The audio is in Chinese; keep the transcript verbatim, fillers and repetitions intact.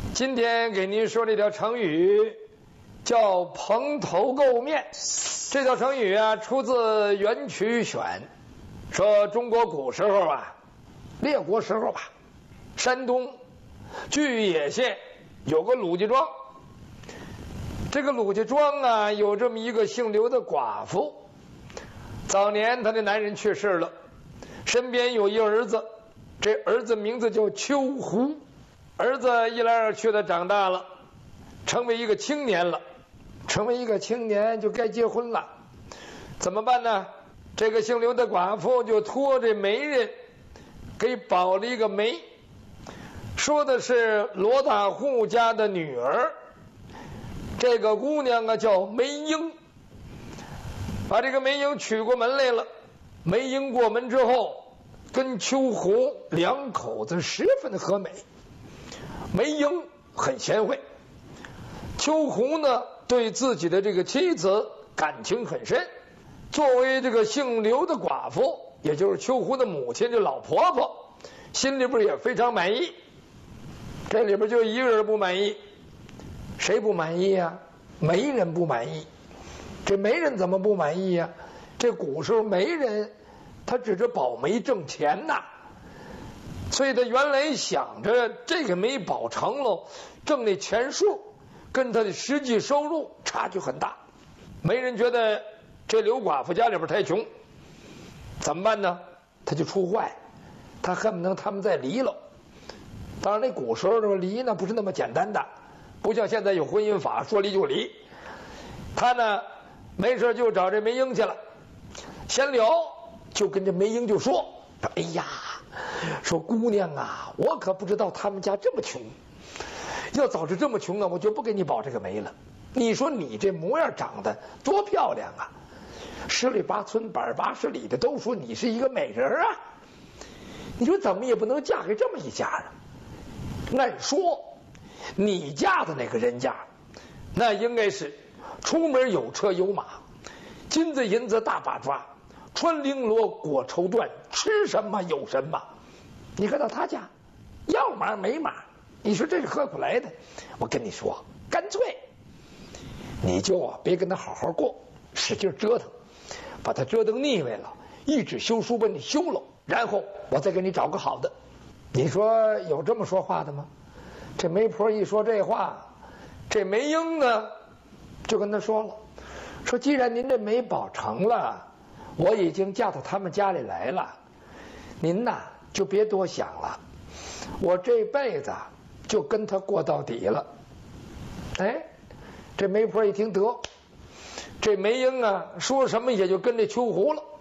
今天给您说这条成语，叫蓬头垢面。这条成语啊，出自《元曲选》，说中国古时候啊，列国时候吧，山东巨野县有个鲁家庄。这个鲁家庄啊，有这么一个姓刘的寡妇。早年她的男人去世了，身边有一儿子，这儿子名字叫秋胡。儿子一来二去的长大了，成为一个青年了。成为一个青年就该结婚了，怎么办呢？这个姓刘的寡妇就托这媒人给保了一个媒，说的是罗大户家的女儿。这个姑娘啊叫梅英，把这个梅英娶过门来了。梅英过门之后，跟秋胡两口子十分的和美。梅英很贤惠，秋胡呢对自己的这个妻子感情很深。作为这个姓刘的寡妇，也就是秋胡的母亲，这老婆婆心里边也非常满意。这里边就一个人不满意，谁不满意呀？媒人不满意。这媒人怎么不满意呀？这古时候媒人他指着保媒挣钱呐，所以他原来想着这个没保成了，挣那钱数跟他的实际收入差距很大。媒人觉得这刘寡妇家里边太穷，怎么办呢？他就出坏，他恨不能他们再离了。当然那古时候离呢不是那么简单的，不像现在有婚姻法，说离就离。他呢没事就找这梅英去了，闲聊就跟这梅英就说，哎呀，说姑娘啊，我可不知道他们家这么穷，要早知这么穷啊，我就不给你保这个媒了。你说你这模样长得多漂亮啊，十里八村百八十里的都说你是一个美人啊，你说怎么也不能嫁给这么一家啊？按说你嫁的那个人家，那应该是出门有车有马，金子银子大把抓，穿绫罗裹绸缎，吃什么有什么。你看到他家要马没马，你说这是何苦来的？我跟你说，干脆你就啊别跟他好好过，使劲折腾，把他折腾腻歪了，一纸休书把你休了，然后我再给你找个好的。你说有这么说话的吗？这媒婆一说这话，这梅英呢就跟他说了，说既然您这媒保成了，我已经嫁到他们家里来了，您呐就别多想了，我这辈子就跟他过到底了。哎，这媒婆一听得，这梅英啊说什么也就跟这秋胡了。